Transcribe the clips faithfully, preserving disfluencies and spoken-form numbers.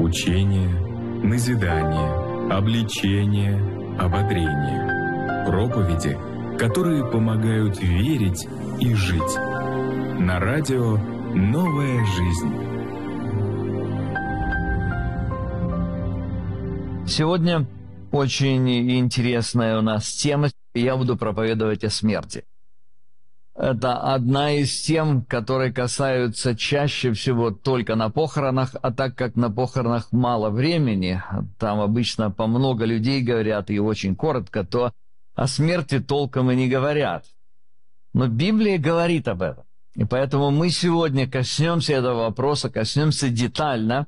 Учение, назидание, обличение, ободрение. Проповеди, которые помогают верить и жить. На радио «Новая жизнь». Сегодня очень интересная у нас тема. Я буду проповедовать о смерти. Это одна из тем, которые касаются чаще всего только на похоронах, а так как на похоронах мало времени, там обычно по много людей говорят и очень коротко, то о смерти толком и не говорят. Но Библия говорит об этом. И поэтому мы сегодня коснемся этого вопроса, коснемся детально.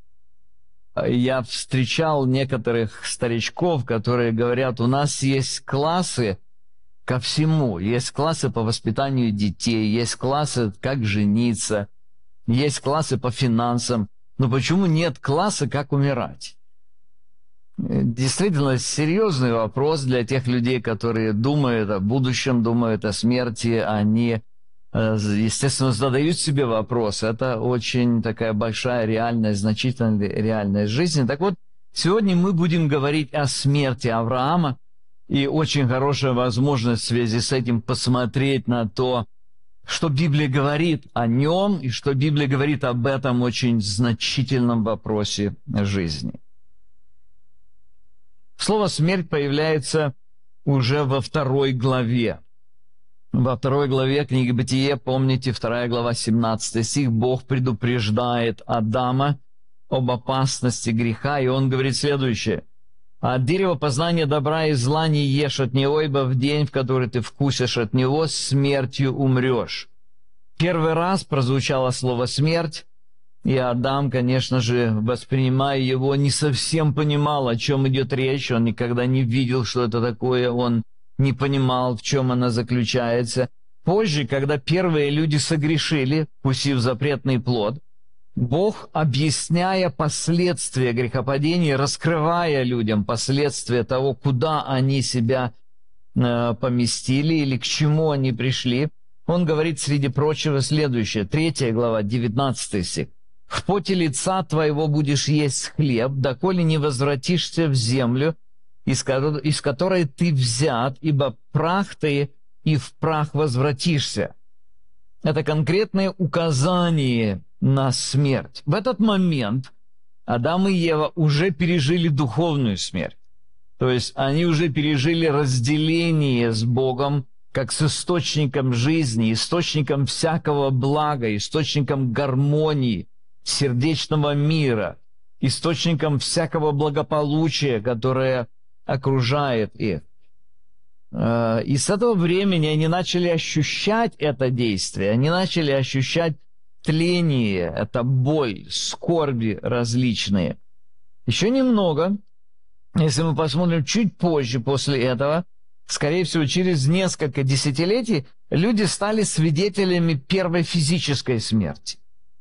Я встречал некоторых старичков, которые говорят, у нас есть классы ко всему. Есть классы по воспитанию детей, есть классы, как жениться, есть классы по финансам. Но почему нет класса, как умирать? Действительно, серьезный вопрос для тех людей, которые думают о будущем, думают о смерти. Они, естественно, задают себе вопрос. Это очень такая большая реальность, значительная реальность жизни. Так вот, сегодня мы будем говорить о смерти Авраама. И очень хорошая возможность в связи с этим посмотреть на то, что Библия говорит о нем, и что Библия говорит об этом очень значительном вопросе жизни. Слово «смерть» появляется уже во второй главе. Во второй главе книги «Бытие», помните, вторая глава, семнадцатый стих, Бог предупреждает Адама об опасности греха, и он говорит следующее. «От дерева познания добра и зла не ешь от него, ибо в день, в который ты вкусишь от него, смертью умрешь». Первый раз прозвучало слово «смерть», и Адам, конечно же, воспринимая его, не совсем понимал, о чем идет речь, он никогда не видел, что это такое, он не понимал, в чем она заключается. Позже, когда первые люди согрешили, вкусив запретный плод, Бог, объясняя последствия грехопадения, раскрывая людям последствия того, куда они себя э, поместили или к чему они пришли, Он говорит, среди прочего, следующее, третья глава, девятнадцатый стих. «В поте лица твоего будешь есть хлеб, доколе не возвратишься в землю, из которой, из которой ты взят, ибо прах ты, и в прах возвратишься». Это конкретное указание на смерть. В этот момент Адам и Ева уже пережили духовную смерть. То есть они уже пережили разделение с Богом, как с источником жизни, источником всякого блага, источником гармонии, сердечного мира, источником всякого благополучия, которое окружает их. И с этого времени они начали ощущать это действие, они начали ощущать тление, это боль, скорби различные. Еще немного, если мы посмотрим чуть позже после этого, скорее всего, через несколько десятилетий, люди стали свидетелями первой физической смерти.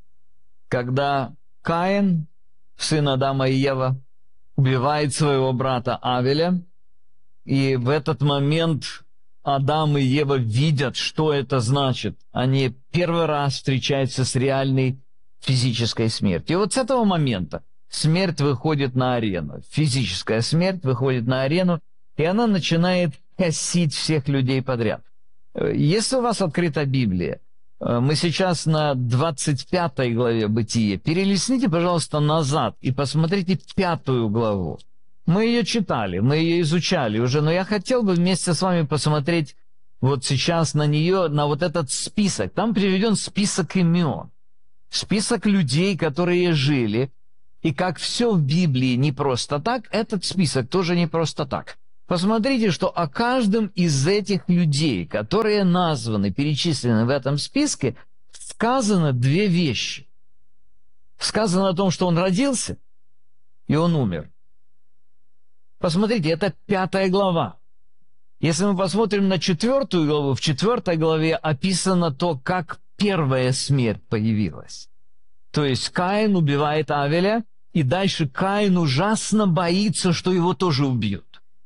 Когда Каин, сын Адама и Ева, убивает своего брата Авеля, и в этот момент Адам и Ева видят, что это значит. Они первый раз встречаются с реальной физической смертью. И вот с этого момента смерть выходит на арену. Физическая смерть выходит на арену, и она начинает косить всех людей подряд. Если у вас открыта Библия, мы сейчас на двадцать пятой главе Бытия. Перелистните, пожалуйста, назад и посмотрите пятую главу. Мы ее читали, мы ее изучали уже, но я хотел бы вместе с вами посмотреть вот сейчас на нее, на вот этот список. Там приведен список имен, список людей, которые жили. И как все в Библии не просто так, этот список тоже не просто так. Посмотрите, что о каждом из этих людей, которые названы, перечислены в этом списке, сказано две вещи. Сказано о том, что он родился, и он умер. Посмотрите, это пятая глава. Если мы посмотрим на четвертую главу, в четвертой главе описано то, как первая смерть появилась. То есть Каин убивает Авеля, и дальше Каин ужасно боится, что его тоже убьют.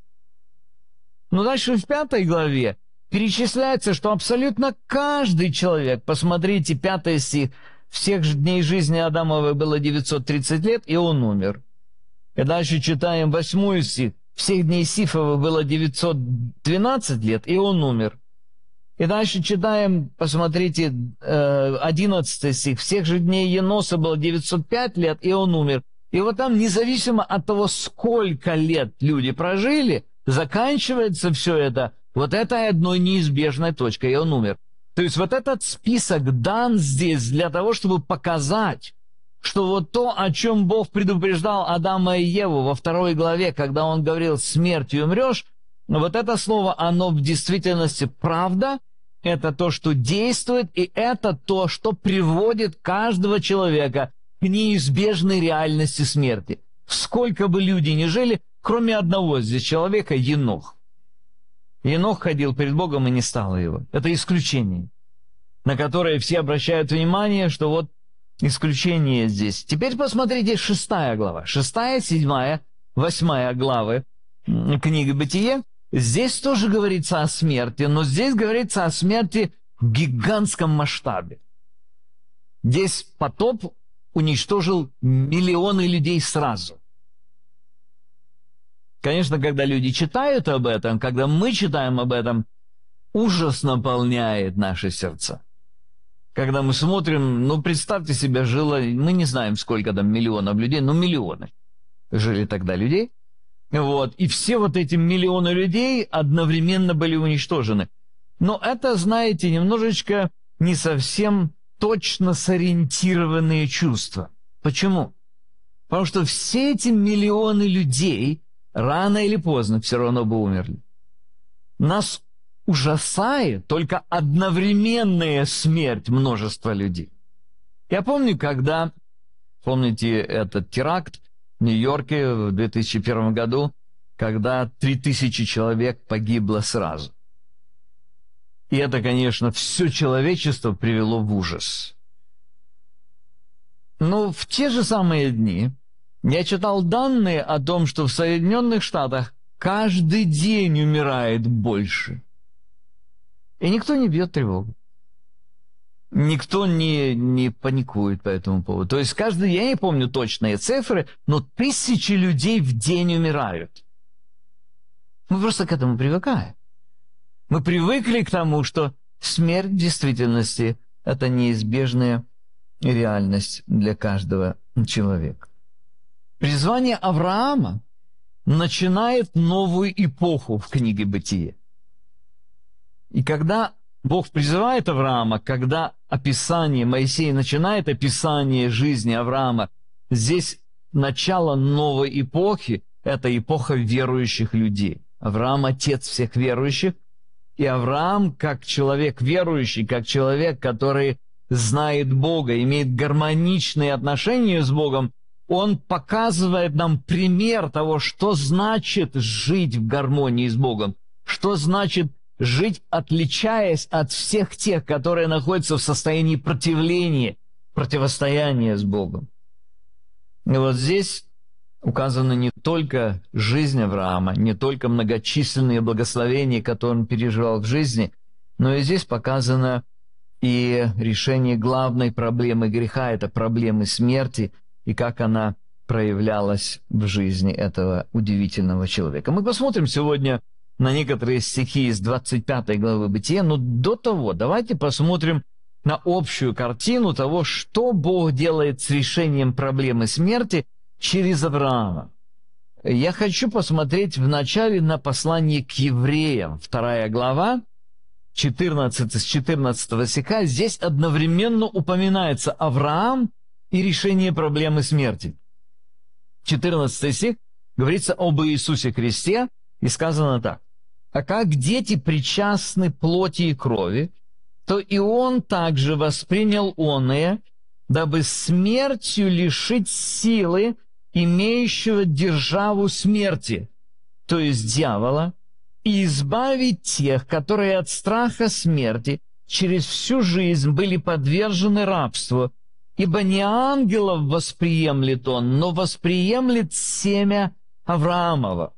Но дальше в пятой главе перечисляется, что абсолютно каждый человек, посмотрите, пятый стих, всех же дней жизни Адамовой было девятьсот тридцать лет, и он умер. И дальше читаем восьмой стих. Всех дней Сифова было девятьсот двенадцать лет, и он умер. И дальше читаем, посмотрите, одиннадцатый стих. Всех же дней Еноса было девятьсот пять лет, и он умер. И вот там, независимо от того, сколько лет люди прожили, заканчивается все это вот этой одной неизбежной точкой, и он умер. То есть вот этот список дан здесь для того, чтобы показать, что вот то, о чем Бог предупреждал Адама и Еву во второй главе, когда Он говорил «смертью умрешь», вот это слово, оно в действительности правда, это то, что действует, и это то, что приводит каждого человека к неизбежной реальности смерти. Сколько бы люди ни жили, кроме одного здесь человека, Енох. Енох ходил перед Богом, и не стало его. Это исключение, на которое все обращают внимание, что вот исключение здесь. Теперь посмотрите шестая глава. Шестая, седьмая, восьмая главы книги «Бытие». Здесь тоже говорится о смерти, но здесь говорится о смерти в гигантском масштабе. Здесь потоп уничтожил миллионы людей сразу. Конечно, когда люди читают об этом, когда мы читаем об этом, ужас наполняет наши сердца. Когда мы смотрим, ну, представьте себе, жило, мы не знаем, сколько там миллионов людей, но миллионы жили тогда людей. Вот, и все вот эти миллионы людей одновременно были уничтожены. Но это, знаете, немножечко не совсем точно сориентированные чувства. Почему? Потому что все эти миллионы людей рано или поздно все равно бы умерли. Нас ужасает только одновременная смерть множества людей. Я помню, когда, помните этот теракт в Нью-Йорке в две тысячи первом году, когда три тысячи человек погибло сразу. И это, конечно, все человечество привело в ужас. Но в те же самые дни я читал данные о том, что в Соединенных Штатах каждый день умирает больше. И никто не бьет тревогу. Никто не, не паникует по этому поводу. То есть каждый, я не помню точные цифры, но тысячи людей в день умирают. Мы просто к этому привыкаем. Мы привыкли к тому, что смерть в действительности – это неизбежная реальность для каждого человека. Призвание Авраама начинает новую эпоху в книге «Бытие». И когда Бог призывает Авраама, когда описание, Моисей начинает описание жизни Авраама, здесь начало новой эпохи, это эпоха верующих людей. Авраам – отец всех верующих, и Авраам, как человек верующий, как человек, который знает Бога, имеет гармоничные отношения с Богом, он показывает нам пример того, что значит жить в гармонии с Богом, что значит жить, отличаясь от всех тех, которые находятся в состоянии противления, противостояния с Богом. И вот здесь указана не только жизнь Авраама, не только многочисленные благословения, которые он переживал в жизни, но и здесь показано и решение главной проблемы греха, это проблемы смерти, и как она проявлялась в жизни этого удивительного человека. Мы посмотрим сегодня на некоторые стихи из двадцать пятой главы Бытия, но до того давайте посмотрим на общую картину того, что Бог делает с решением проблемы смерти через Авраама. Я хочу посмотреть вначале на послание к евреям, вторая глава, четырнадцатый, с четырнадцатого стиха. Здесь одновременно упоминается Авраам и решение проблемы смерти. четырнадцатый стих говорится об Иисусе Христе, и сказано так. «А как дети причастны плоти и крови, то и Он также воспринял оное, дабы смертью лишить силы имеющего державу смерти, то есть дьявола, и избавить тех, которые от страха смерти через всю жизнь были подвержены рабству, ибо не ангелов восприемлет Он, но восприемлет семя Авраамова».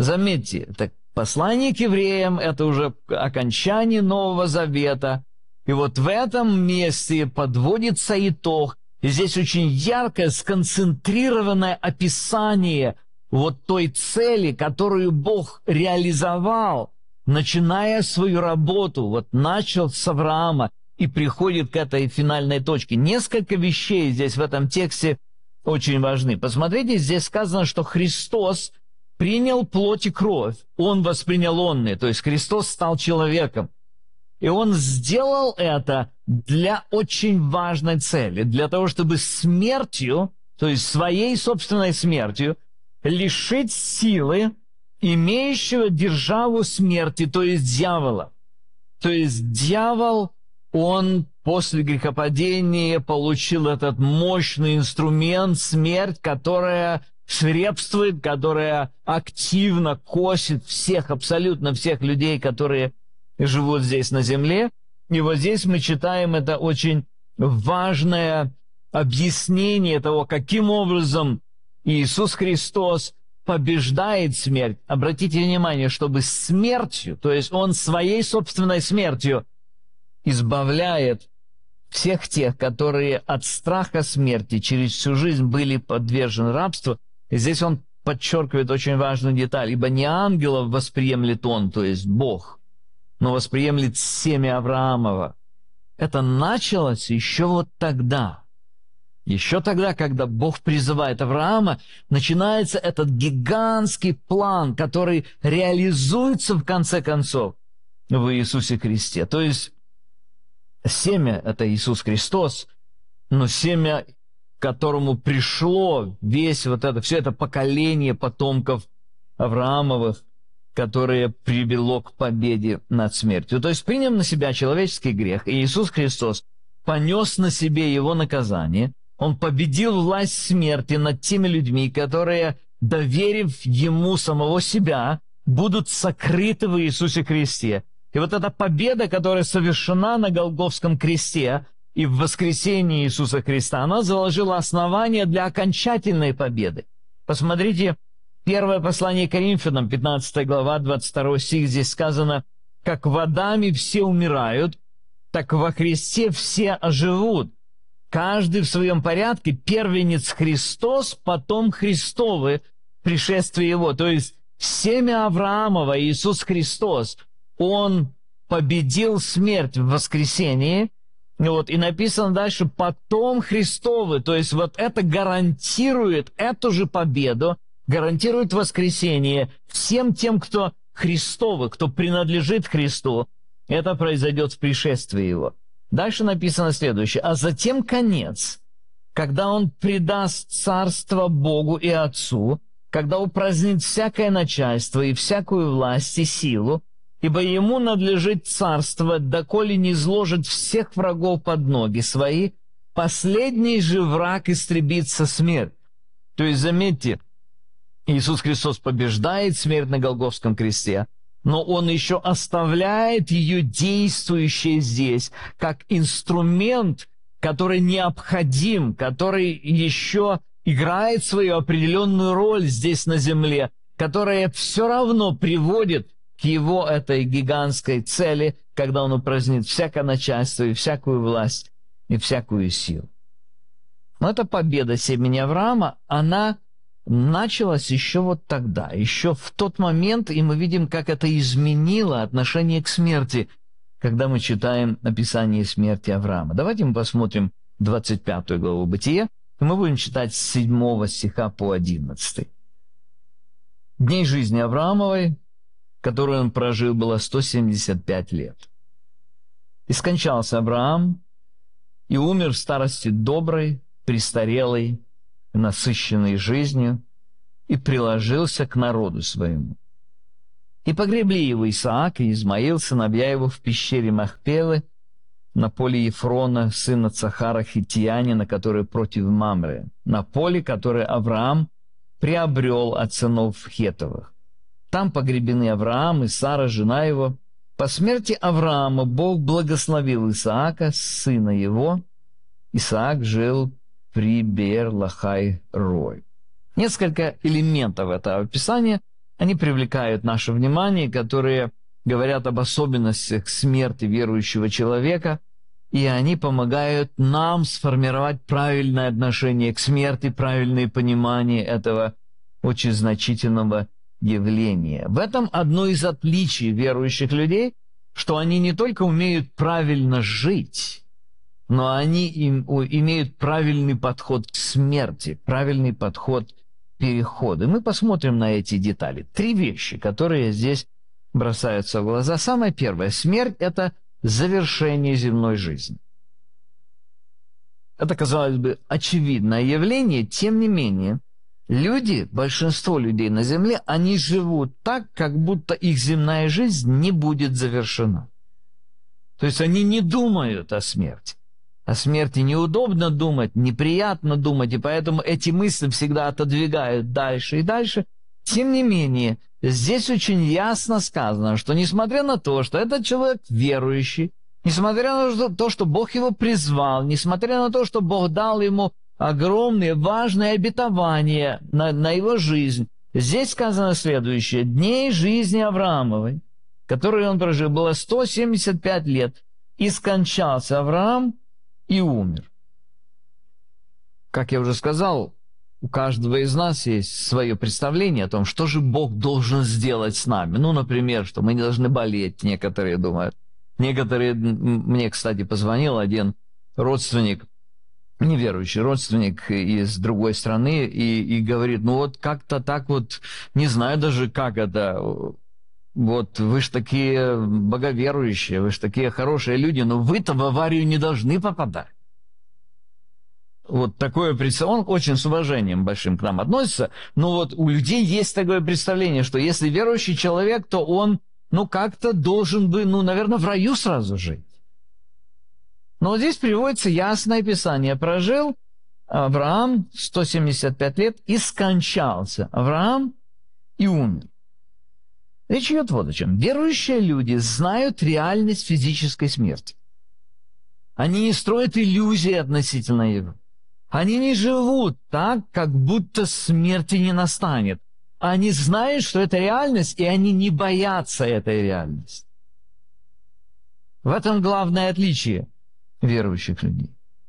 Заметьте, это послание к евреям, это уже окончание Нового Завета. И вот в этом месте подводится итог. И здесь очень яркое, сконцентрированное описание вот той цели, которую Бог реализовал, начиная свою работу. Вот начал с Авраама и приходит к этой финальной точке. Несколько вещей здесь в этом тексте очень важны. Посмотрите, здесь сказано, что Христос принял плоть и кровь. Он воспринял онные, то есть Христос стал человеком. И Он сделал это для очень важной цели, для того, чтобы смертью, то есть своей собственной смертью, лишить силы имеющего державу смерти, то есть дьявола. То есть дьявол, он после грехопадения получил этот мощный инструмент, смерть, которая свирепствует, которая активно косит всех, абсолютно всех людей, которые живут здесь на земле. И вот здесь мы читаем это очень важное объяснение того, каким образом Иисус Христос побеждает смерть. Обратите внимание, чтобы смертью, то есть Он своей собственной смертью избавляет всех тех, которые от страха смерти через всю жизнь были подвержены рабству. И здесь Он подчеркивает очень важную деталь. Ибо не ангелов восприемлет Он, то есть Бог, но восприемлет семя Авраамова. Это началось еще вот тогда. Еще тогда, когда Бог призывает Авраама, начинается этот гигантский план, который реализуется в конце концов в Иисусе Христе. То есть семя – это Иисус Христос, но семя, к которому пришло весь вот это, все это поколение потомков Авраамовых, которое привело к победе над смертью. То есть приняв на себя человеческий грех, и Иисус Христос понес на себе его наказание, Он победил власть смерти над теми людьми, которые, доверив Ему самого себя, будут сокрыты в Иисусе Христе. И вот эта победа, которая совершена на Голгофском кресте и в воскресении Иисуса Христа, она заложила основание для окончательной победы. Посмотрите, первое послание к Коринфянам, пятнадцатая глава, двадцать второй стих, здесь сказано: «Как в Адаме все умирают, так во Христе все оживут. Каждый в своем порядке, первенец Христос, потом Христовы, пришествие Его». То есть семя Авраамова, Иисус Христос, Он победил смерть в воскресении. Вот, и написано дальше «потом Христовы». То есть вот это гарантирует эту же победу, гарантирует воскресение всем тем, кто Христовы, кто принадлежит Христу. Это произойдет в пришествии Его. Дальше написано следующее: «А затем конец, когда Он предаст царство Богу и Отцу, когда упразднит всякое начальство и всякую власть и силу, ибо Ему надлежит царствовать, доколе не изложит всех врагов под ноги свои, последний же враг истребится смерть». То есть, заметьте, Иисус Христос побеждает смерть на Голгофском кресте, но Он еще оставляет ее действующей здесь, как инструмент, который необходим, который еще играет свою определенную роль здесь на земле, которая все равно приводит к Его этой гигантской цели, когда Он упразднит всякое начальство и всякую власть и всякую силу. Но эта победа семени Авраама, она началось еще вот тогда, еще в тот момент, и мы видим, как это изменило отношение к смерти, когда мы читаем описание смерти Авраама. Давайте мы посмотрим двадцать пятую главу Бытия, и мы будем читать с седьмого стиха по одиннадцатый. «Дней жизни Авраамовой, которую он прожил, было сто семьдесят пять лет. И скончался Авраам, и умер в старости доброй, престарелой, насыщенный жизнью, и приложился к народу своему. И погребли его Исаак и Измаил, сыновья его, в пещере Махпелы, на поле Ефрона, сына Цахара Хиттиянина, который против Мамре, на поле, которое Авраам приобрел от сынов Хетовых. Там погребены Авраам и Сара, жена его. По смерти Авраама Бог благословил Исаака, сына его. Исаак жил при Беэр-Лахай-Рой. Несколько элементов этого описания, они привлекают наше внимание, которые говорят об особенностях смерти верующего человека. и они помогают нам сформировать правильное отношение к смерти, правильное понимание этого очень значительного явления. В этом одно из отличий верующих людей, что они не только умеют правильно жить, но они им, имеют правильный подход к смерти, правильный подход к переходу. И мы посмотрим на эти детали. Три вещи, которые здесь бросаются в глаза. Самое первое. Смерть – это завершение земной жизни. Это, казалось бы, очевидное явление, тем не менее, люди, большинство людей на земле, они живут так, как будто их земная жизнь не будет завершена. То есть они не думают о смерти. О смерти неудобно думать, неприятно думать, и поэтому эти мысли всегда отодвигают дальше и дальше. Тем не менее, здесь очень ясно сказано, что несмотря на то, что этот человек верующий, несмотря на то, что Бог его призвал, несмотря на то, что Бог дал ему огромные, важные обетования на, на его жизнь, здесь сказано следующее. Дней жизни Авраамовой, которые он прожил, было сто семьдесят пять лет, и скончался Авраам и умер. Как я уже сказал, у каждого из нас есть свое представление о том, что же Бог должен сделать с нами. Ну, например, что мы не должны болеть, некоторые думают. Некоторые, мне, кстати, позвонил один родственник, неверующий родственник из другой страны, и, и говорит, ну вот как-то так вот, не знаю даже, как это, вот вы ж такие боговерующие, вы ж такие хорошие люди, но вы-то в аварию не должны попадать. Вот такое представление, он очень с уважением большим к нам относится, но вот у людей есть такое представление, что если верующий человек, то он, ну, как-то должен бы, ну, наверное, в раю сразу жить. Но вот здесь приводится ясное описание. Прожил Авраам сто семьдесят пять лет и скончался. Авраам и умер. Речь идет вот о чем. Верующие люди знают реальность физической смерти. Они не строят иллюзии относительно его. Они не живут так, как будто смерти не настанет. Они знают, что это реальность, и они не боятся этой реальности. В этом главное отличие верующих людей.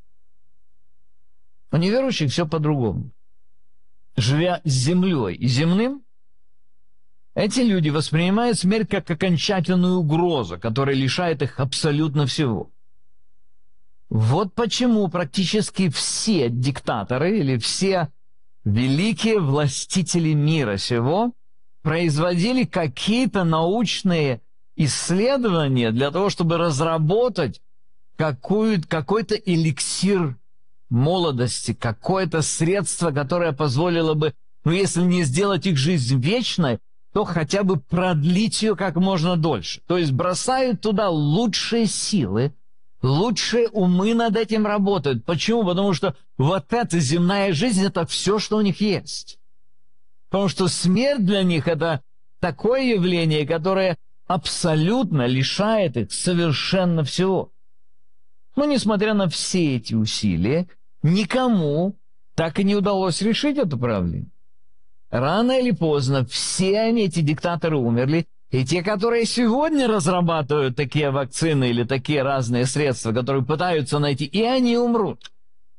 У неверующих все по-другому. Живя с землей и земным, эти люди воспринимают смерть как окончательную угрозу, которая лишает их абсолютно всего. Вот почему практически все диктаторы или все великие властители мира сего производили какие-то научные исследования для того, чтобы разработать какую, какой-то эликсир молодости, какое-то средство, которое позволило бы, ну, если не сделать их жизнь вечной, то хотя бы продлить ее как можно дольше. То есть бросают туда лучшие силы, лучшие умы над этим работают. Почему? Потому что вот эта земная жизнь – это все, что у них есть. Потому что смерть для них – это такое явление, которое абсолютно лишает их совершенно всего. Но, несмотря на все эти усилия, никому так и не удалось решить эту проблему. Рано или поздно все они, эти диктаторы, умерли, и те, которые сегодня разрабатывают такие вакцины или такие разные средства, которые пытаются найти, и они умрут.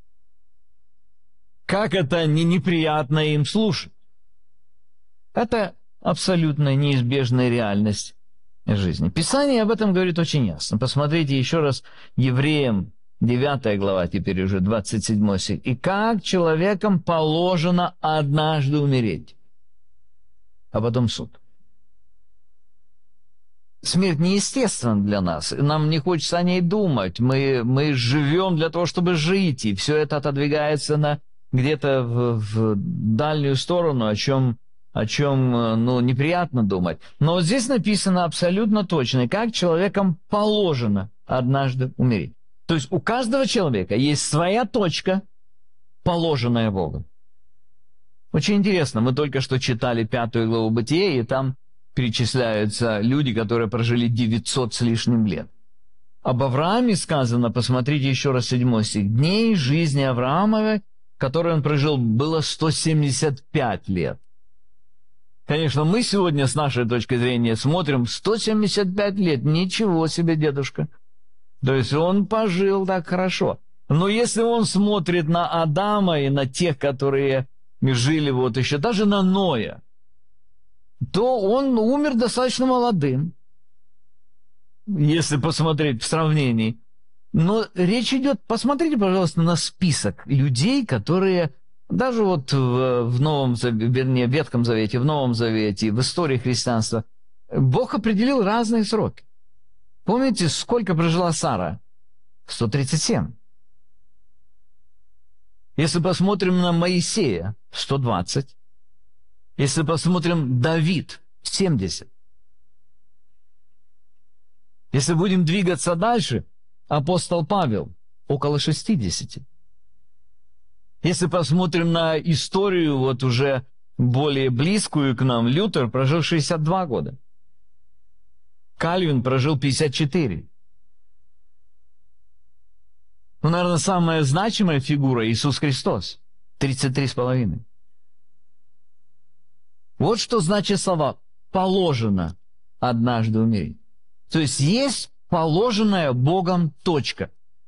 Как это не неприятно им слушать? Это абсолютно неизбежная реальность жизни. Писание об этом говорит очень ясно. Посмотрите еще раз Евреям, девятая глава, теперь уже двадцать седьмой стих. «И как человекам положено однажды умереть, а потом суд». Смерть неестественна для нас, нам не хочется о ней думать. Мы, мы живем для того, чтобы жить, и все это отодвигается на, где-то в, в дальнюю сторону, о чем, о чем ну, неприятно думать. Но вот здесь написано абсолютно точно, как человекам положено однажды умереть. То есть у каждого человека есть своя точка, положенная Богом. Очень интересно, мы только что читали пятую главу Бытия, и там перечисляются люди, которые прожили девятьсот с лишним лет. Об Аврааме сказано, посмотрите еще раз седьмой стих. Дней жизни Авраамовой, которые он прожил, было сто семьдесят пять лет. Конечно, мы сегодня с нашей точки зрения смотрим, сто семьдесят пять лет, ничего себе, дедушка. То есть он пожил так хорошо. Но если он смотрит на Адама и на тех, которые жили вот еще, даже на Ноя, то он умер достаточно молодым, если посмотреть в сравнении. Но речь идет, посмотрите, пожалуйста, на список людей, которые даже вот в, в Новом Завете, вернее, в Ветхом Завете, в Новом Завете, в истории христианства, Бог определил разные сроки. Помните, сколько прожила Сара? сто тридцать семь. Если посмотрим на Моисея, сто двадцать. Если посмотрим Давид, семьдесят. Если будем двигаться дальше, апостол Павел, около шестьдесят. Если посмотрим на историю, вот уже более близкую к нам, Лютер прожил шестьдесят два года. Кальвин прожил пятьдесят четыре. Ну, наверное, самая значимая фигура — Иисус Христос, тридцать три с половиной. Вот что значит слова «положено однажды умереть». То есть есть положенная Богом точка.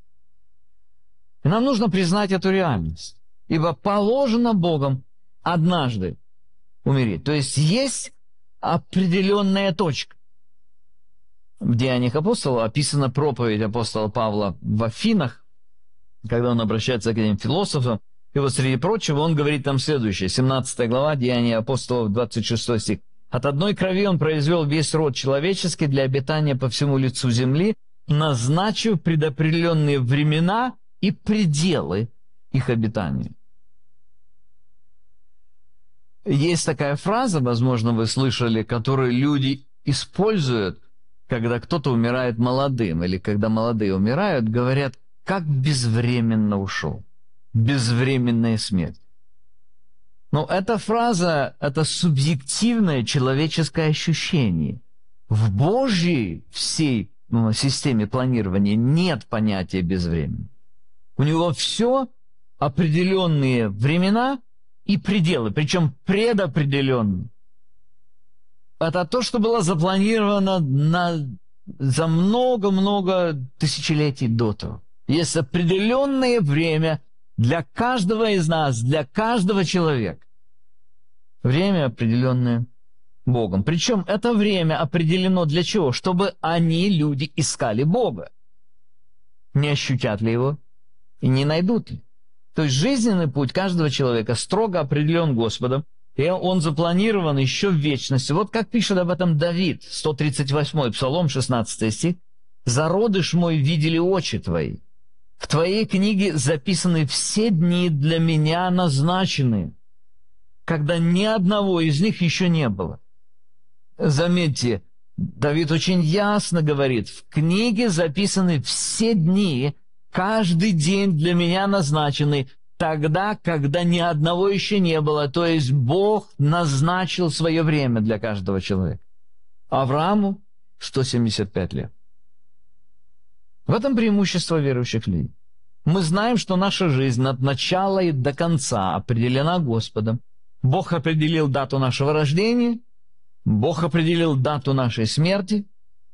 И нам нужно признать эту реальность. Ибо положено Богом однажды умереть. То есть есть определенная точка. В Деяниях апостолов описана проповедь апостола Павла в Афинах, когда он обращается к этим философам. И вот среди прочего он говорит там следующее. семнадцатая глава, Деяния апостолов, двадцать шестой стих. «От одной крови он произвел весь род человеческий для обитания по всему лицу земли, назначив предопределенные времена и пределы их обитания». Есть такая фраза, возможно, вы слышали, которую люди используют, когда кто-то умирает молодым, или когда молодые умирают, говорят: «Как безвременно ушел». Безвременная смерть. Но эта фраза – это субъективное человеческое ощущение. В Божьей всей ну, системе планирования нет понятия безвременно. У него все определенные времена и пределы, причем предопределенные. Это то, что было запланировано на, за много-много тысячелетий до того. Есть определенное время для каждого из нас, для каждого человека. Время, определенное Богом. Причем это время определено для чего? Чтобы они, люди, искали Бога. Не ощутят ли Его и не найдут ли? То есть жизненный путь каждого человека строго определен Господом, и он запланирован еще в вечности. Вот как пишет об этом Давид, сто тридцать восьмой Псалом, шестнадцатый стих. «Зародыш мой видели очи твои. В твоей книге записаны все дни для меня назначены, когда ни одного из них еще не было». Заметьте, Давид очень ясно говорит: в книге записаны все дни, каждый день для меня назначены, тогда, когда ни одного еще не было. То есть Бог назначил свое время для каждого человека. Аврааму сто семьдесят пять лет. В этом преимущество верующих людей. Мы знаем, что наша жизнь от начала и до конца определена Господом. Бог определил дату нашего рождения, Бог определил дату нашей смерти.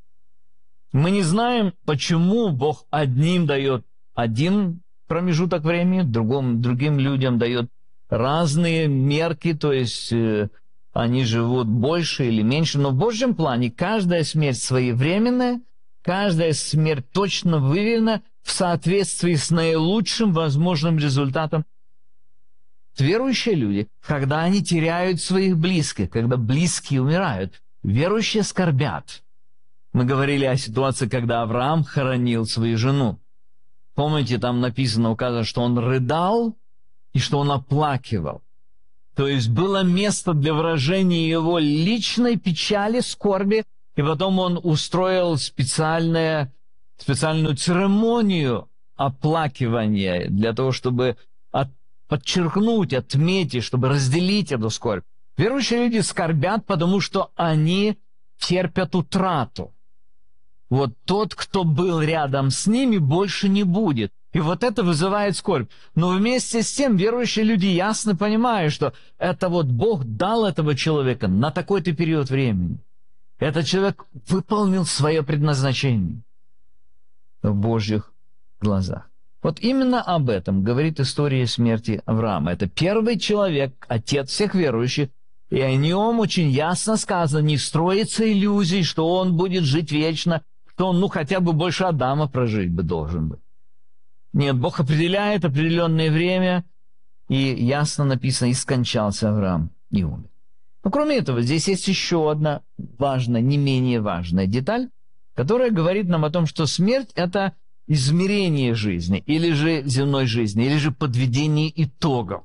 Мы не знаем, почему Бог одним дает один промежуток времени, другим, другим людям дает разные мерки, то есть э, они живут больше или меньше. Но в Божьем плане каждая смерть своевременная, каждая смерть точно выверена в соответствии с наилучшим возможным результатом. Верующие люди, когда они теряют своих близких, когда близкие умирают, верующие скорбят. Мы говорили о ситуации, когда Авраам хоронил свою жену. Помните, там написано, указано, что он рыдал и что он оплакивал. То есть было место для выражения его личной печали, скорби, и потом он устроил специальное, специальную церемонию оплакивания для того, чтобы от, подчеркнуть, отметить, чтобы разделить эту скорбь. Верующие люди скорбят, потому что они терпят утрату. Вот тот, кто был рядом с ними, больше не будет. И вот это вызывает скорбь. Но вместе с тем верующие люди ясно понимают, что это вот Бог дал этого человека на такой-то период времени. Этот человек выполнил свое предназначение. в Божьих глазах. Вот именно об этом говорит история смерти Авраама. Это первый человек, отец всех верующих, и о нем очень ясно сказано: не строится иллюзий, что он будет жить вечно, что он, ну, хотя бы больше Адама прожить бы должен быть. Нет, Бог определяет определенное время, и ясно написано: и скончался Авраам, и умер. Но кроме этого, здесь есть еще одна важная, не менее важная деталь, которая говорит нам о том, что смерть – это измерение жизни, или же земной жизни, или же подведение итогов.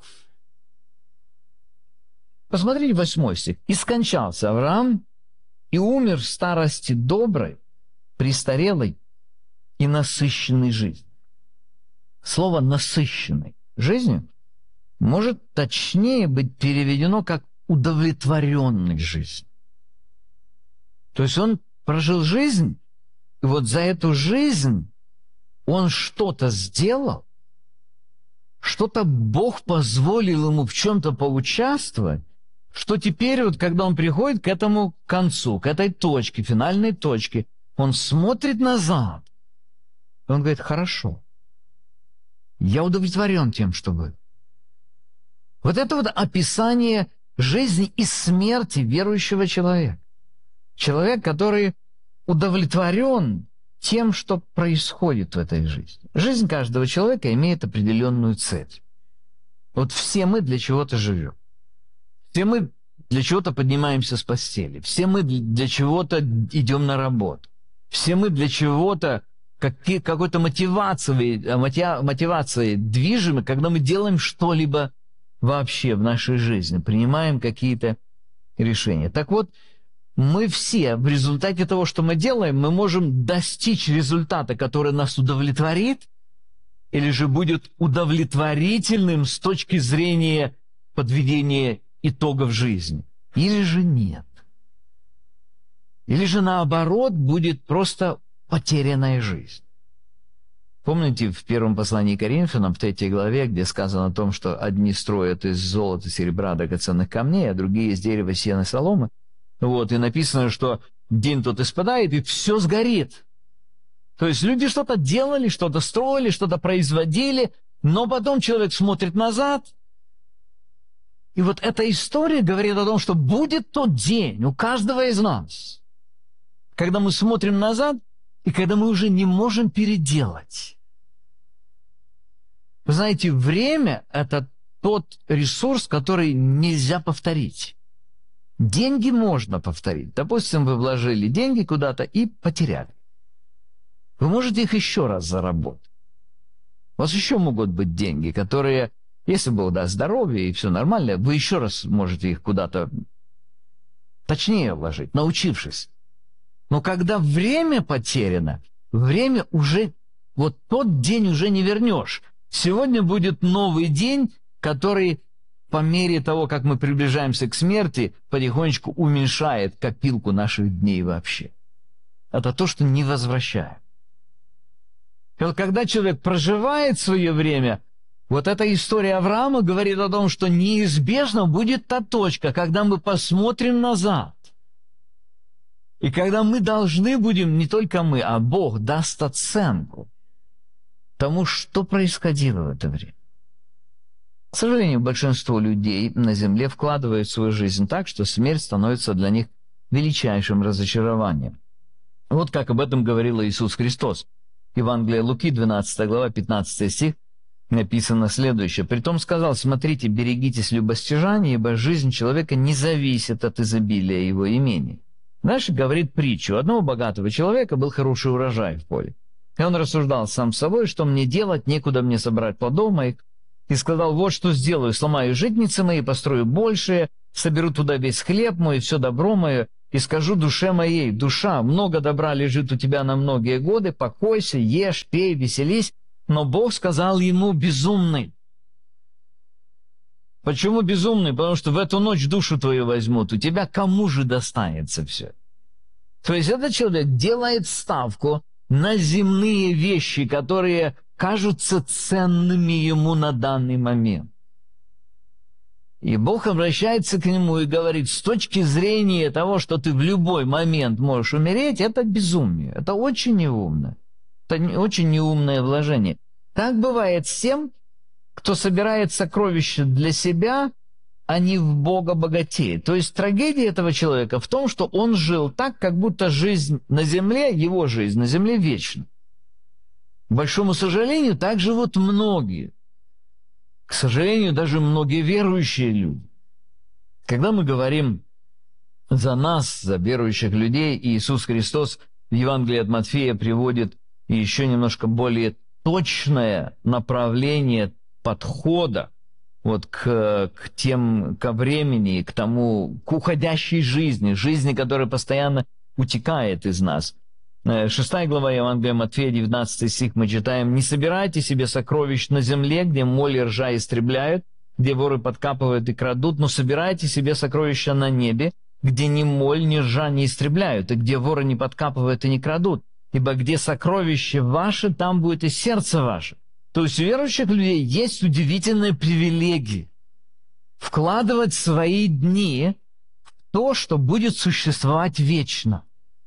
Посмотрите восьмой стих. «И скончался Авраам, и умер в старости доброй, престарелой и насыщенной жизнью». Слово «насыщенной жизнью» может точнее быть переведено как удовлетворенной жизнью. То есть он прожил жизнь, и вот за эту жизнь он что-то сделал, что-то Бог позволил ему в чем-то поучаствовать, что теперь вот, когда он приходит к этому концу, к этой точке, финальной точке, он смотрит назад, и он говорит: хорошо, я удовлетворен тем, что был. Вот это вот описание жизни и смерти верующего человека. Человек, который удовлетворен тем, что происходит в этой жизни. Жизнь каждого человека имеет определенную цель. Вот все мы для чего-то живем. Все мы для чего-то поднимаемся с постели. Все мы для чего-то идем на работу. Все мы для чего-то, какой- какой-то мотивацией, мотива- мотивацией движимы, когда мы делаем что-либо вообще в нашей жизни, принимаем какие-то решения. Так вот, мы все в результате того, что мы делаем, мы можем достичь результата, который нас удовлетворит, или же будет удовлетворительным с точки зрения подведения итогов жизни, или же нет. Или же наоборот будет просто потерянная жизнь. Помните в первом послании к Коринфянам, в третьей главе, где сказано о том, что одни строят из золота, серебра, драгоценных камней, а другие из дерева, сена, соломы. Вот, и написано, что день тот испадает, и все сгорит. То есть люди что-то делали, что-то строили, что-то производили, но потом человек смотрит назад, и вот эта история говорит о том, что будет тот день у каждого из нас, когда мы смотрим назад, и когда мы уже не можем переделать. Вы знаете, время – это тот ресурс, который нельзя повторить. Деньги можно повторить. Допустим, вы вложили деньги куда-то и потеряли. Вы можете их еще раз заработать. У вас еще могут быть деньги, которые, если Бог даст здоровье и все нормально, вы еще раз можете их куда-то точнее вложить, научившись. Но когда время потеряно, время уже, вот тот день уже не вернешь. Сегодня будет новый день, который по мере того, как мы приближаемся к смерти, потихонечку уменьшает копилку наших дней вообще. Это то, что не возвращаем. И вот когда человек проживает свое время, вот эта история Авраама говорит о том, что неизбежно будет та точка, когда мы посмотрим назад. И когда мы должны будем, не только мы, а Бог даст оценку тому, что происходило в это время. К сожалению, большинство людей на земле вкладывают в свою жизнь так, что смерть становится для них величайшим разочарованием. Вот как об этом говорил Иисус Христос. Евангелие Луки, двенадцатая глава, пятнадцатый стих, написано следующее. «Притом сказал: смотрите, берегитесь любостяжания, ибо жизнь человека не зависит от изобилия его имений». Дальше говорит притчу. У одного богатого человека был хороший урожай в поле. И он рассуждал сам с собой, что мне делать, некуда мне собрать плодов моих. И сказал: вот что сделаю, сломаю житницы мои, построю большие, соберу туда весь хлеб мой, все добро мое, и скажу душе моей: душа, много добра лежит у тебя на многие годы, покойся, ешь, пей, веселись. Но Бог сказал ему: безумный. Почему безумный? Потому что в эту ночь душу твою возьмут, у тебя кому же достанется все? То есть этот человек делает ставку на земные вещи, которые кажутся ценными ему на данный момент. И Бог обращается к нему и говорит: с точки зрения того, что ты в любой момент можешь умереть, это безумие, это очень неумно. Это не, очень неумное вложение. Так бывает с тем, кто собирает сокровища для себя, а не в Бога богатеет. То есть трагедия этого человека в том, что он жил так, как будто жизнь на земле, его жизнь на земле вечна. К большому сожалению, так живут многие. К сожалению, даже многие верующие люди. Когда мы говорим за нас, за верующих людей, Иисус Христос в Евангелии от Матфея приводит еще немножко более точное направление подхода вот к, к тем, ко времени, к тому, к уходящей жизни, жизни, которая постоянно утекает из нас. Шестая глава Евангелия Матфея, девятнадцатый стих, мы читаем: «Не собирайте себе сокровищ на земле, где моль и ржа истребляют, где воры подкапывают и крадут, но собирайте себе сокровища на небе, где ни моль, ни ржа не истребляют, и где воры не подкапывают и не крадут. Ибо где сокровище ваше, там будет и сердце ваше». То есть у верующих людей есть удивительные привилегии вкладывать свои дни в то, что будет существовать вечно.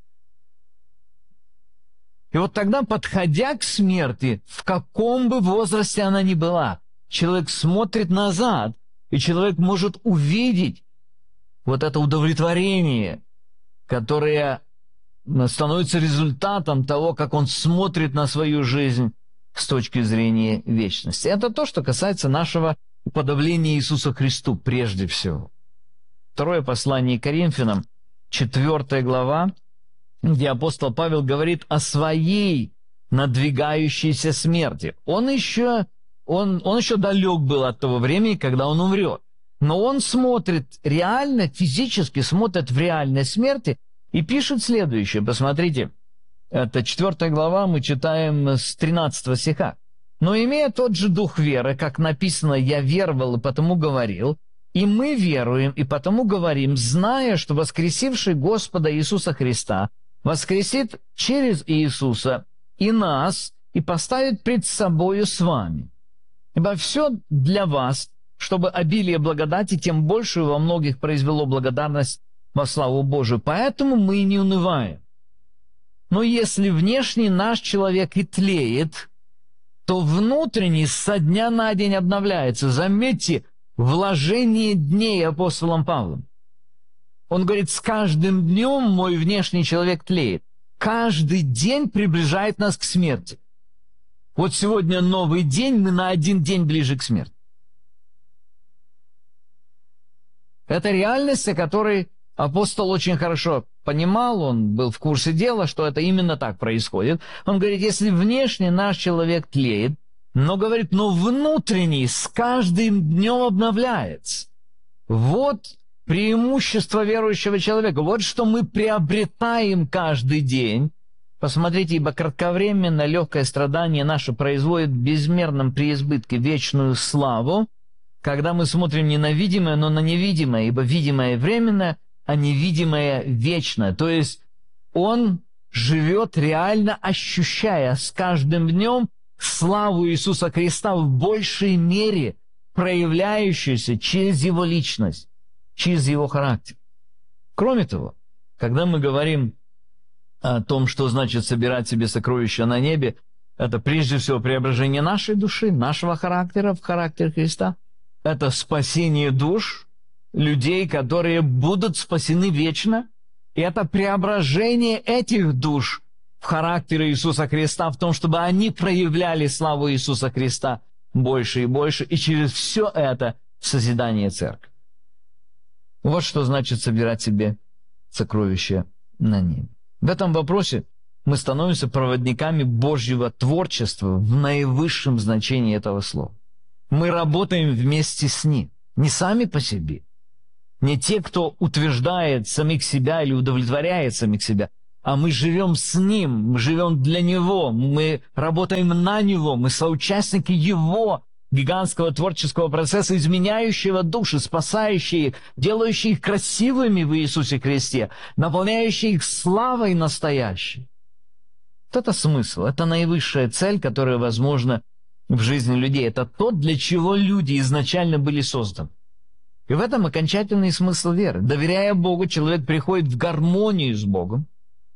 И вот тогда, подходя к смерти, в каком бы возрасте она ни была, человек смотрит назад, и человек может увидеть вот это удовлетворение, которое становится результатом того, как он смотрит на свою жизнь с точки зрения вечности. Это то, что касается нашего уподобления Иисусу Христу прежде всего. Второе послание Коринфянам, четвертая глава, где апостол Павел говорит о своей надвигающейся смерти. Он еще, он, он еще далек был от того времени, когда он умрет. Но он смотрит реально, физически смотрит в реальность смерти и пишет следующее. Посмотрите, это четвертая глава, мы читаем с тринадцатого стиха. «Но имея тот же дух веры, как написано, я веровал и потому говорил, и мы веруем и потому говорим, зная, что воскресивший Господа Иисуса Христа воскресит через Иисуса и нас, и поставит пред собою с вами. Ибо все для вас, чтобы обилие благодати тем большую во многих произвело благодарность во славу Божию. Поэтому мы и не унываем. Но если внешний наш человек и тлеет, то внутренний со дня на день обновляется». Заметьте, вложение дней апостолом Павлом. Он говорит, с каждым днем мой внешний человек тлеет. Каждый день приближает нас к смерти. Вот сегодня новый день, мы на один день ближе к смерти. Это реальность, о которой апостол очень хорошо понимал, он был в курсе дела, что это именно так происходит. Он говорит, если внешне наш человек тлеет, но говорит, но внутренний с каждым днем обновляется. Вот преимущество верующего человека. Вот что мы приобретаем каждый день. Посмотрите, ибо кратковременно легкое страдание наше производит в безмерном преизбытке вечную славу, когда мы смотрим не на видимое, но на невидимое, ибо видимое временно, а невидимое вечно. То есть он живет реально ощущая с каждым днем славу Иисуса Христа в большей мере, проявляющуюся через Его личность, через Его характер. Кроме того, когда мы говорим о том, что значит собирать себе сокровища на небе, это прежде всего преображение нашей души, нашего характера в характер Христа. Это спасение душ, людей, которые будут спасены вечно. И это преображение этих душ в характер Иисуса Христа, в том, чтобы они проявляли славу Иисуса Христа больше и больше, и через все это в созидание церкви. Вот что значит собирать себе сокровища на небе. В этом вопросе мы становимся проводниками Божьего творчества в наивысшем значении этого слова. Мы работаем вместе с Ним, не сами по себе, не те, кто утверждает самих себя или удовлетворяет самих себя, а мы живем с Ним, мы живем для Него, мы работаем на Него, мы соучастники Его гигантского творческого процесса, изменяющего души, спасающие их, делающие их красивыми в Иисусе Христе, наполняющие их славой настоящей. Вот это смысл, это наивысшая цель, которая возможна в жизни людей. Это то, для чего люди изначально были созданы. И в этом окончательный смысл веры. Доверяя Богу, человек приходит в гармонию с Богом,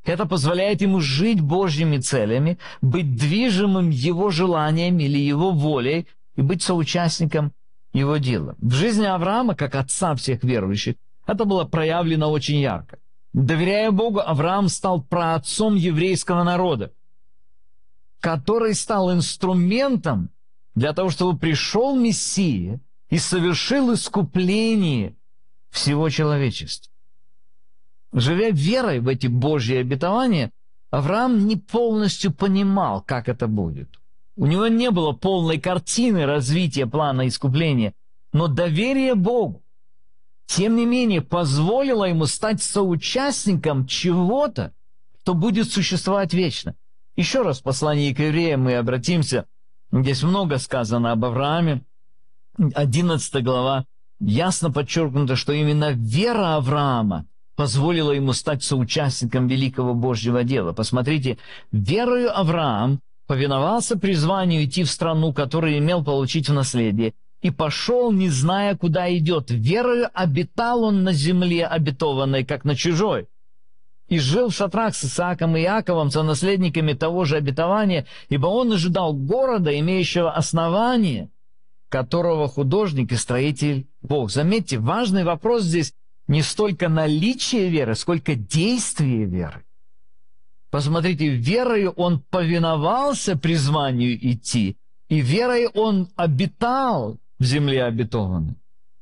Это позволяет ему жить Божьими целями, быть движимым Его желанием или Его волей и быть соучастником Его дела. В жизни Авраама, как отца всех верующих, это было проявлено очень ярко. Доверяя Богу, Авраам стал праотцом еврейского народа, который стал инструментом для того, чтобы пришел Мессия и совершил искупление всего человечества. Живя верой в эти Божьи обетования, Авраам не полностью понимал, как это будет. У него не было полной картины развития плана искупления, но доверие Богу, тем не менее, позволило ему стать соучастником чего-то, что будет существовать вечно. Еще раз в послании к евреям мы обратимся. Здесь много сказано об Аврааме. одиннадцатая глава. Ясно подчеркнуто, что именно вера Авраама позволила ему стать соучастником великого Божьего дела. Посмотрите, верою Авраам повиновался призванию идти в страну, которую имел получить в наследие, и пошел, не зная, куда идет. Верою обитал он на земле обетованной, как на чужой, и жил в шатрах с Исааком и Иаковом, сонаследниками того же обетования, ибо он ожидал города, имеющего основание, которого художник и строитель Бог. Заметьте, важный вопрос здесь не столько наличие веры, сколько действие веры. Посмотрите, верою он повиновался призванию идти, и верой он обитал в земле обетованной.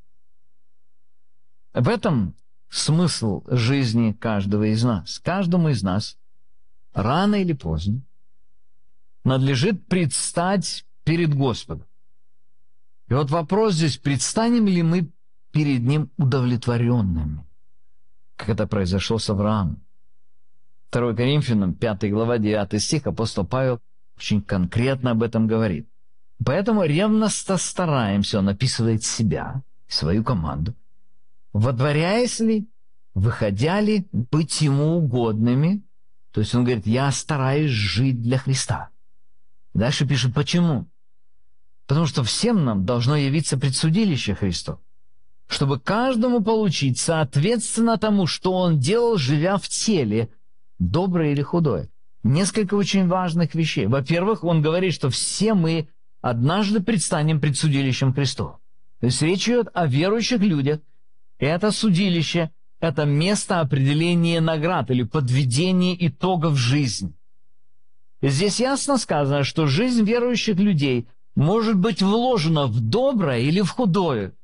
В этом смысл жизни каждого из нас. Каждому из нас рано или поздно надлежит предстать перед Господом. И вот вопрос здесь, предстанем ли мы перед Ним удовлетворенными, как это произошло с Авраамом. второе Коринфянам, пятая глава, девятый стих, апостол Павел очень конкретно об этом говорит. Поэтому ревностно стараемся, он описывает себя, свою команду, водворяясь ли, выходя ли, быть Ему угодными. То есть он говорит, я стараюсь жить для Христа. Дальше пишет, почему? Потому что всем нам должно явиться предсудилище Христов, чтобы каждому получить соответственно тому, что он делал, живя в теле, доброе или худое. Несколько очень важных вещей. Во-первых, он говорит, что все мы однажды предстанем пред судилищем Христова. То есть речь идет о верующих людях. Это судилище, это место определения наград или подведения итогов жизни. И здесь ясно сказано, что жизнь верующих людей может быть вложена в доброе или в худое.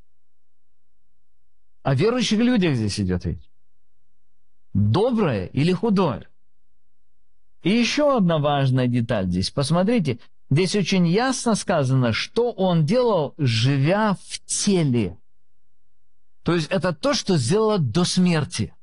О верующих людях здесь идет речь. Доброе или худое. И еще одна важная деталь здесь. Посмотрите, здесь очень ясно сказано, что он делал, живя в теле. То есть это то, что сделало до смерти.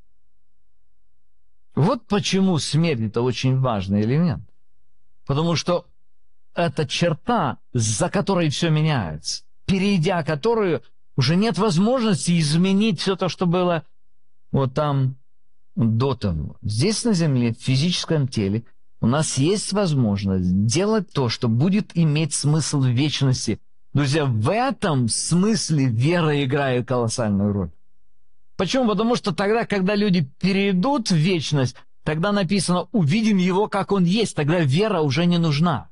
Вот почему смерть – это очень важный элемент. Потому что это черта, за которой все меняется, перейдя которую уже нет возможности изменить все то, что было вот там до того. Здесь на земле, в физическом теле, у нас есть возможность делать то, что будет иметь смысл в вечности. Друзья, в этом смысле вера играет колоссальную роль. Почему? Потому что тогда, когда люди перейдут в вечность, тогда написано, увидим Его, как Он есть, тогда вера уже не нужна.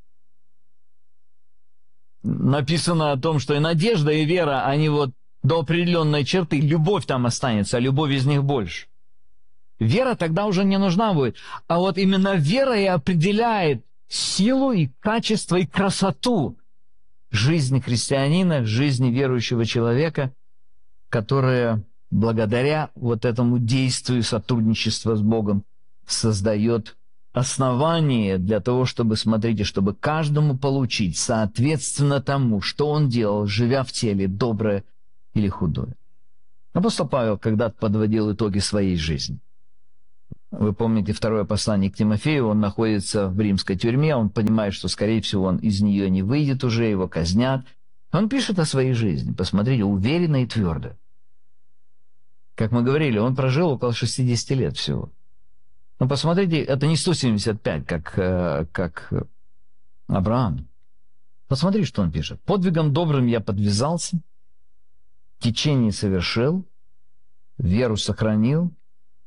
Написано о том, что и надежда, и вера, они вот до определенной черты, любовь там останется, а любовь из них больше. Вера тогда уже не нужна будет. А вот именно вера и определяет силу, и качество, и красоту жизни христианина, жизни верующего человека, которая благодаря вот этому действию сотрудничества с Богом создает основание для того, чтобы, смотрите, чтобы каждому получить соответственно тому, что он делал, живя в теле, доброе или худое. Апостол Павел когда-то подводил итоги своей жизни. Вы помните второе послание к Тимофею, он находится в римской тюрьме, он понимает, что, скорее всего, он из нее не выйдет уже, его казнят. Он пишет о своей жизни, посмотрите, уверенно и твердо. Как мы говорили, он прожил около шестидесяти лет всего. Но посмотрите, это не сто семьдесят пять, как, как Авраам. Посмотри, что он пишет. «Подвигом добрым я подвязался, течение совершил, веру сохранил,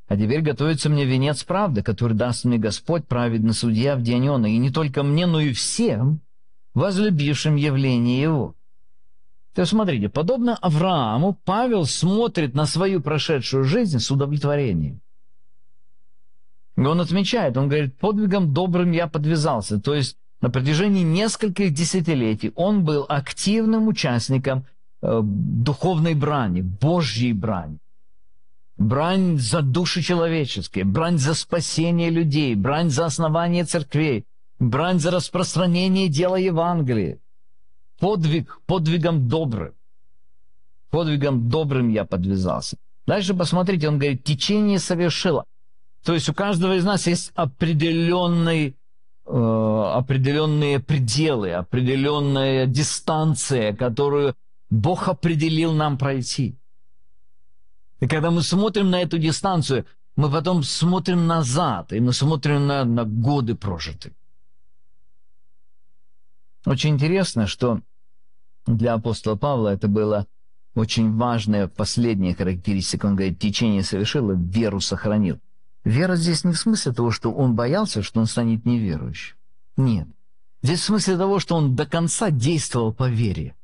А теперь готовится мне венец правды, который даст мне Господь, праведный судья в день он, и не только мне, но и всем, возлюбившим явление Его». То есть, смотрите, подобно Аврааму, Павел смотрит на свою прошедшую жизнь с удовлетворением. И он отмечает, он говорит: «Подвигом добрым я подвязался». То есть, на протяжении нескольких десятилетий он был активным участником э, духовной брани, Божьей брани. Брань за души человеческие, брань за спасение людей, брань за основание церквей, брань за распространение дела Евангелия. Подвиг подвигом добрым. Подвигом добрым я подвязался. Дальше посмотрите, он говорит: «Течение совершило». То есть у каждого из нас есть определенный, э, определенные пределы, определенная дистанция, которую Бог определил нам пройти. И когда мы смотрим на эту дистанцию, мы потом смотрим назад, и мы смотрим на, на годы прожитые. Очень интересно, что для апостола Павла это было очень важная последняя характеристика. Он говорит: «Течение совершило, веру сохранил». Вера здесь не в смысле того, что он боялся, что он станет неверующим. Нет. Здесь в смысле того, что он до конца действовал по вере.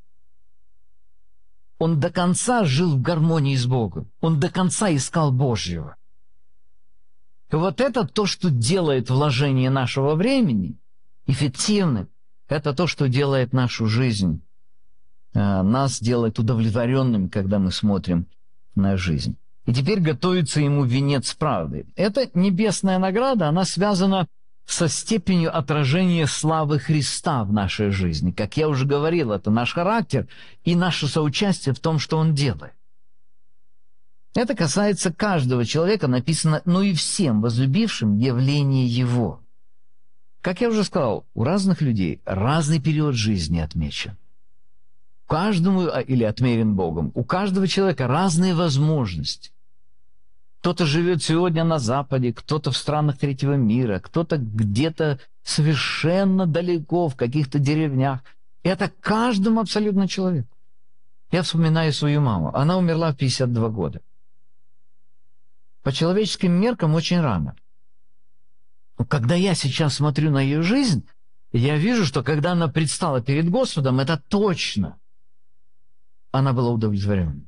Он до конца жил в гармонии с Богом. Он до конца искал Божьего. И вот это то, что делает вложение нашего времени эффективным. Это то, что делает нашу жизнь, нас делает удовлетворенными, когда мы смотрим на жизнь. И теперь готовится ему венец правды. Эта небесная награда, она связана со степенью отражения славы Христа в нашей жизни. Как я уже говорил, это наш характер и наше соучастие в том, что Он делает. Это касается каждого человека, написано: «но и всем возлюбившим явление Его». Как я уже сказал, у разных людей разный период жизни отмечен. Каждому, или отмерен Богом, у каждого человека разные возможности. Кто-то живет сегодня на Западе, кто-то в странах третьего мира, кто-то где-то совершенно далеко, в каких-то деревнях. Это каждому абсолютно человеку. Я вспоминаю свою маму. Она умерла в пятьдесят два года. По человеческим меркам очень рано. Но когда я сейчас смотрю на ее жизнь, я вижу, что когда она предстала перед Господом, это точно она была удовлетворена.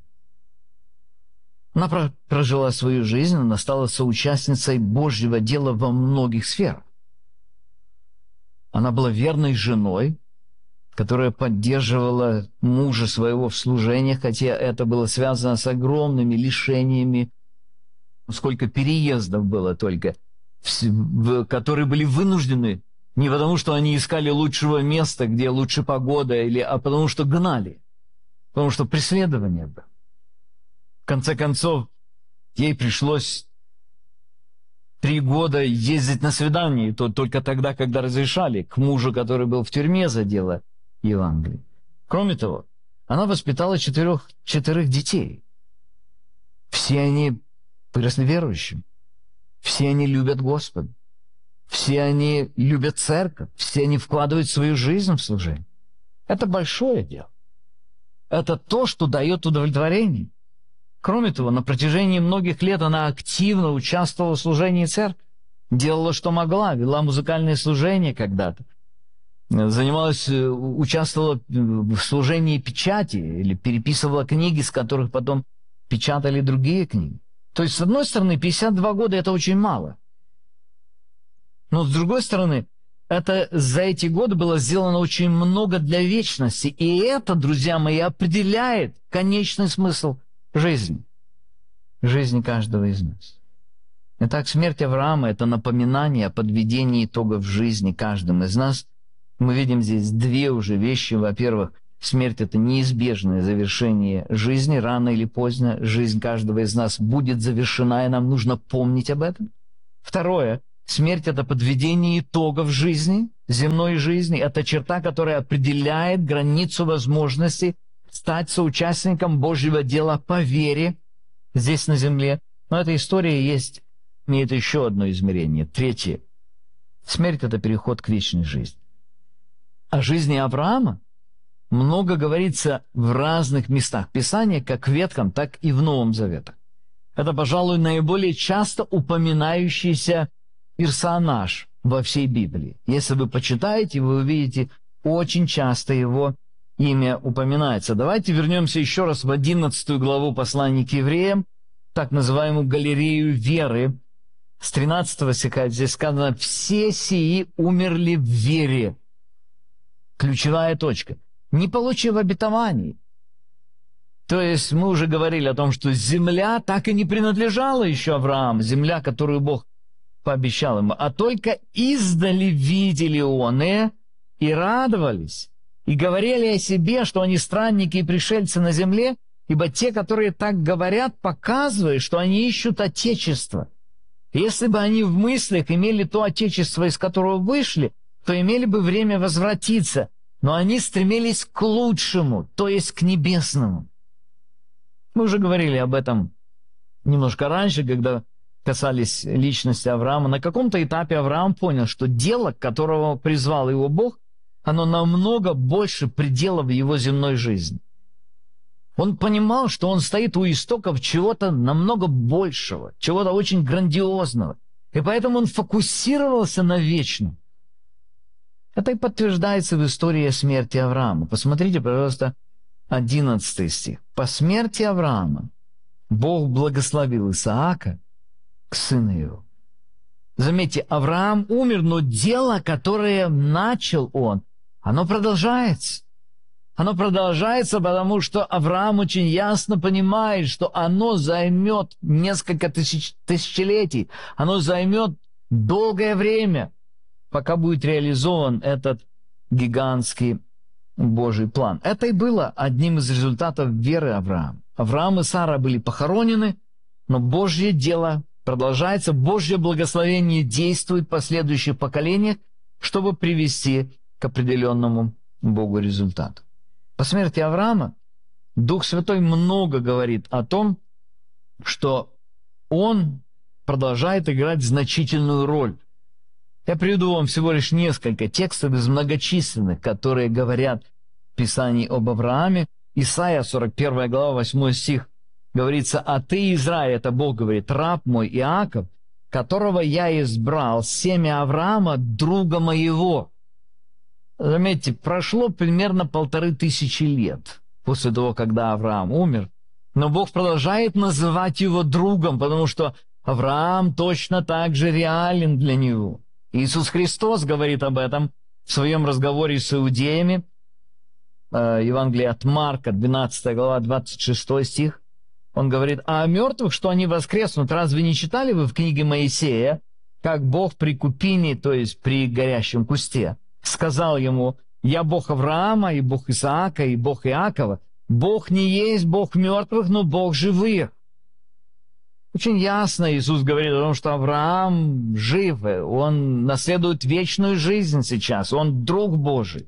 Она прожила свою жизнь, она стала соучастницей Божьего дела во многих сферах. Она была верной женой, которая поддерживала мужа своего в служении, хотя это было связано с огромными лишениями. Сколько переездов было только, которые были вынуждены не потому, что они искали лучшего места, где лучше погода, или, а потому что гнали, потому что преследование было. В конце концов, ей пришлось три года ездить на свидание, и то только тогда, когда разрешали, к мужу, который был в тюрьме за дело Евангелия. Кроме того, она воспитала четырех, четырех детей. Все они выросли верующими. Все они любят Господа. Все они любят церковь. Все они вкладывают свою жизнь в служение. Это большое дело. Это то, что дает удовлетворение. Кроме того, на протяжении многих лет она активно участвовала в служении церкви. Делала, что могла, вела музыкальное служение когда-то. Занималась, участвовала в служении печати или переписывала книги, с которых потом печатали другие книги. То есть, с одной стороны, пятьдесят два года – это очень мало. Но, с другой стороны, это за эти годы было сделано очень много для вечности. И это, друзья мои, определяет конечный смысл жизни. Жизни каждого из нас. Итак, смерть Авраама – это напоминание о подведении итогов жизни каждым из нас. Мы видим здесь две уже вещи. Во-первых, смерть – это неизбежное завершение жизни. Рано или поздно жизнь каждого из нас будет завершена, и нам нужно помнить об этом. Второе – смерть – это подведение итогов жизни, земной жизни. Это черта, которая определяет границу возможностей стать соучастником Божьего дела по вере здесь на земле. Но эта история есть, имеет еще одно измерение. Третье. Смерть – это переход к вечной жизни. О жизни Авраама много говорится в разных местах Писания, как в Ветхом, так и в Новом Завете. Это, пожалуй, наиболее часто упоминающийся персонаж во всей Библии. Если вы почитаете, вы увидите, очень часто его имя упоминается. Давайте вернемся еще раз в одиннадцатую главу послания к евреям, так называемую галерею веры. С тринадцатого стиха здесь сказано: «Все сии умерли в вере». Ключевая точка. Не получив обетований. То есть мы уже говорили о том, что земля так и не принадлежала еще Аврааму, земля, которую Бог пообещал ему, а только издали видели он и, и радовались, и говорили о себе, что они странники и пришельцы на земле, ибо те, которые так говорят, показывают, что они ищут Отечество. Если бы они в мыслях имели то Отечество, из которого вышли, то имели бы время возвратиться, но они стремились к лучшему, то есть к небесному. Мы уже говорили об этом немножко раньше, когда касались личности Авраама. На каком-то этапе Авраам понял, что дело, к которому призвал его Бог, оно намного больше пределов его земной жизни. Он понимал, что он стоит у истоков чего-то намного большего, чего-то очень грандиозного. И поэтому он фокусировался на вечном. Это и подтверждается в истории о смерти Авраама. Посмотрите, пожалуйста, одиннадцатый стих. «По смерти Авраама Бог благословил Исаака к сыну его». Заметьте, Авраам умер, но дело, которое начал он, оно продолжается. Оно продолжается, потому что Авраам очень ясно понимает, что оно займет несколько тысяч, тысячелетий, оно займет долгое время, пока будет реализован этот гигантский Божий план. Это и было одним из результатов веры Авраама. Авраам и Сара были похоронены, но Божье дело продолжается, Божье благословение действует в последующих поколениях, чтобы привести к определенному Богу результату. По смерти Авраама Дух Святой много говорит о том, что он продолжает играть значительную роль. Я приведу вам всего лишь несколько текстов из многочисленных, которые говорят в Писании об Аврааме. Исайя, сорок первая глава, восьмой стих, говорится: «А ты, Израиль, это Бог говорит, раб мой Иаков, которого я избрал, семя Авраама, друга моего». Заметьте, прошло примерно полторы тысячи лет после того, когда Авраам умер, но Бог продолжает называть его другом, потому что Авраам точно так же реален для него. Иисус Христос говорит об этом в своем разговоре с иудеями, Евангелие от Марка, двенадцатая глава, двадцать шестой стих. Он говорит: «А о мертвых, что они воскреснут, разве не читали вы в книге Моисея, как Бог при купине, то есть при горящем кусте, сказал ему: я Бог Авраама, и Бог Исаака, и Бог Иакова. Бог не есть Бог мертвых, но Бог живых». Очень ясно Иисус говорит о том, что Авраам жив, он наследует вечную жизнь сейчас, он друг Божий.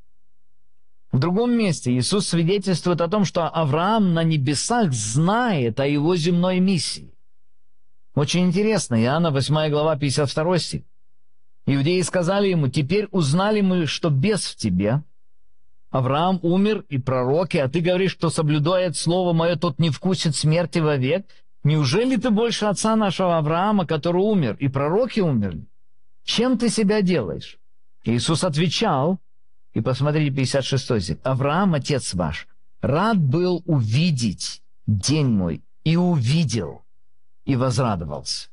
В другом месте Иисус свидетельствует о том, что Авраам на небесах знает о его земной миссии. Очень интересно, Иоанна восьмая глава, пятьдесят второй стих. Иудеи сказали ему: «Теперь узнали мы, что бес в тебе. Авраам умер, и пророки, а ты говоришь, что соблюдает слово мое, тот не вкусит смерти вовек. Неужели ты больше отца нашего Авраама, который умер, и пророки умерли? Чем ты себя делаешь?» Иисус отвечал, и посмотрите, пятьдесят шестой стих. «Авраам, отец ваш, рад был увидеть день мой, и увидел, и возрадовался».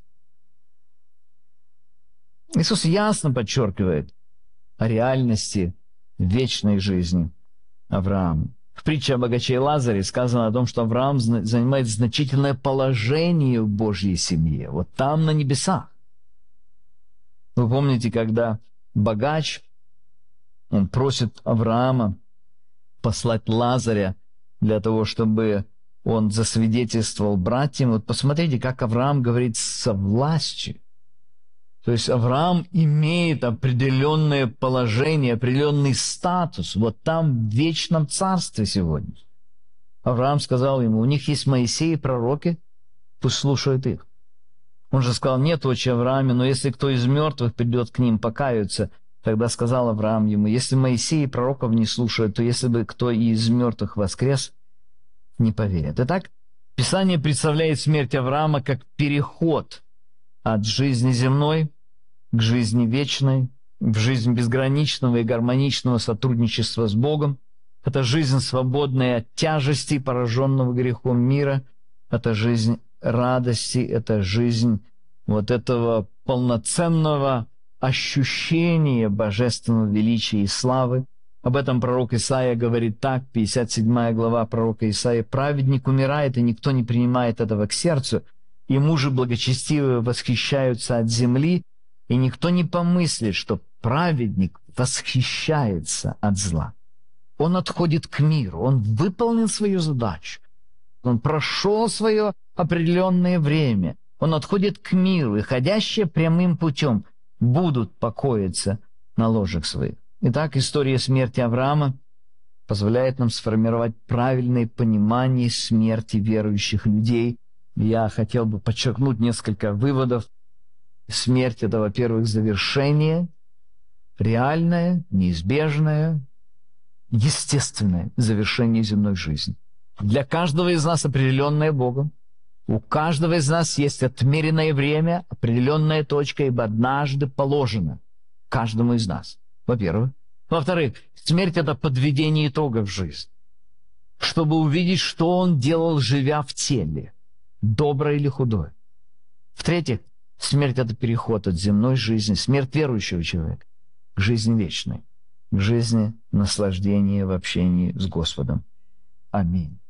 Иисус ясно подчеркивает о реальности вечной жизни Авраама. В притче о богаче и Лазаре сказано о том, что Авраам занимает значительное положение в Божьей семье, вот там, на небесах. Вы помните, когда богач, он просит Авраама послать Лазаря для того, чтобы он засвидетельствовал братьям. Вот посмотрите, как Авраам говорит со властью. То есть Авраам имеет определенное положение, определенный статус вот там, в вечном царстве сегодня. Авраам сказал ему: у них есть Моисей и пророки, пусть слушают их. Он же сказал: нет, отче Аврааме, но если кто из мертвых придет к ним покаются, тогда сказал Авраам ему: если Моисей и пророков не слушают, то если бы кто из мертвых воскрес, не поверят. Итак, Писание представляет смерть Авраама как переход от жизни земной к жизни вечной, в жизнь безграничного и гармоничного сотрудничества с Богом. Это жизнь, свободная от тяжестей, пораженного грехом мира. Это жизнь радости, это жизнь вот этого полноценного ощущения божественного величия и славы. Об этом пророк Исаия говорит так, пятьдесят седьмая глава пророка Исаии: «Праведник умирает, и никто не принимает этого к сердцу, и мужи благочестивые восхищаются от земли, и никто не помыслит, что праведник восхищается от зла». Он отходит к миру, он выполнил свою задачу, он прошел свое определенное время, он отходит к миру, и ходящие прямым путем будут покоиться на ложах своих. Итак, история смерти Авраама позволяет нам сформировать правильное понимание смерти верующих людей. Я хотел бы подчеркнуть несколько выводов. Смерть — это, во-первых, завершение, реальное, неизбежное, естественное завершение земной жизни. Для каждого из нас определенное Богом. У каждого из нас есть отмеренное время, определенная точка, ибо однажды положено каждому из нас. Во-первых. Во-вторых, смерть — это подведение итогов жизни, чтобы увидеть, что он делал, живя в теле, доброе или худое. В-третьих, смерть — это переход от земной жизни, смерть верующего человека, к жизни вечной, к жизни наслаждения в общении с Господом. Аминь.